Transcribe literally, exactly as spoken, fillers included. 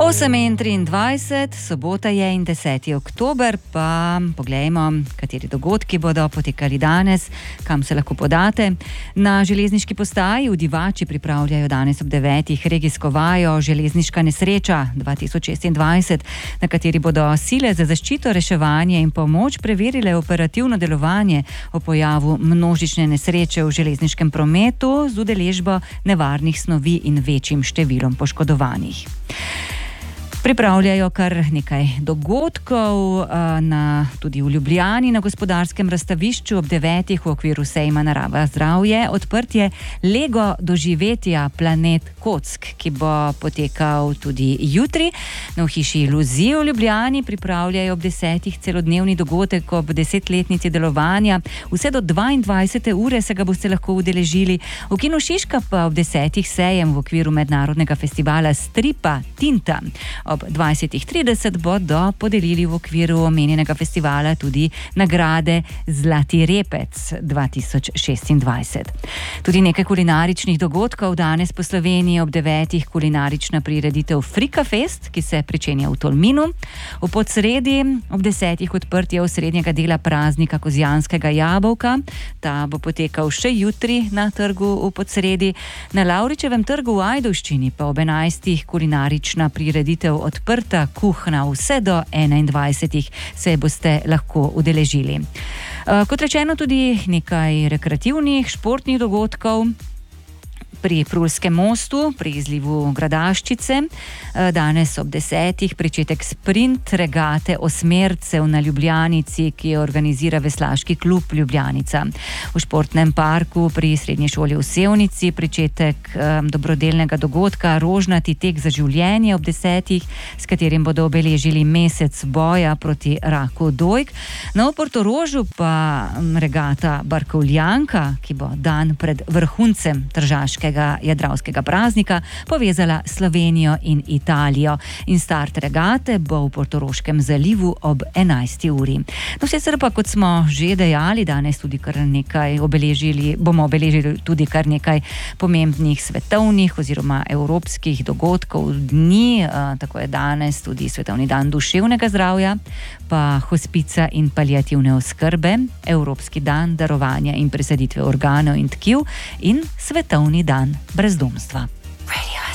osem in triindvajset, sobota je in deseti oktober, pa poglejmo, kateri dogodki bodo potekali danes, kam se lahko podate. Na železniški postaji v Divači pripravljajo danes ob devetih regijsko vajo Železniška nesreča dva tisoč šestindvajset, na kateri bodo sile za zaščito, reševanje in pomoč preverile operativno delovanje o pojavu množične nesreče v železniškem prometu z udeležbo nevarnih snovi in večjim številom poškodovanih. Pripravljajo kar nekaj dogodkov na, tudi v Ljubljani na gospodarskem razstavišču ob devetih v okviru sejma Narava zdravje, odprtje Lego doživetja Planet Kock, ki bo potekal tudi jutri. Na hiši Iluzij v Ljubljani pripravljajo ob desetih celodnevni dogodek ob desetletnici delovanja. Vse do dvaindvajsete ure se ga boste lahko udeležili. V Kinu Šiška pa ob desetih sejem v okviru mednarodnega festivala stripa Tinta. Ob dvajsetih trideset bodo podelili v okviru omenjenega festivala tudi nagrade Zlati repec dva tisoč šestindvajset. Tudi nekaj kulinaričnih dogodkov danes po Sloveniji ob devetih kulinarična prireditev Frika Fest, ki se pričenja v Tolminu. V Podsredi ob desetih odprtje osrednjega dela praznika kozjanskega jabolka. Ta bo potekal še jutri na trgu v Podsredi. Na Lavričevem trgu v Ajdovščini pa ob enajstih kulinarična prireditev Odprta kuhna, vse do enaindvajsetih se boste lahko udeležili. Kot rečeno, tudi nekaj rekreativnih, športnih dogodkov. Pri Prulskem mostu, pri izlivu Gradaščice, danes ob desetih pričetek sprint regate osmercev na Ljubljanici, ki jo organizira Veslaški klub Ljubljanica. V športnem parku pri srednji šoli v Sevnici pričetek um, dobrodelnega dogodka Rožnati tek za življenje ob desetih, s katerim bodo obeležili mesec boja proti raku dojk. Na Portorožu pa regata Barkovljanka, ki bo dan pred vrhuncem tržaškega jadravskega praznika povezala Slovenijo in Italijo. In start regate bo v Portoroškem zalivu ob enajsti uri. No, sicer pa, kot smo že dejali, danes tudi kar nekaj obeležili, bomo obeležili tudi kar nekaj pomembnih svetovnih oziroma evropskih dogodkov dni. Tako je danes tudi Svetovni dan duševnega zdravja, pa hospica in paliativne oskrbe, Evropski dan darovanja in presaditve organov in tkiv in Svetovni dan brezdomstva. Radio.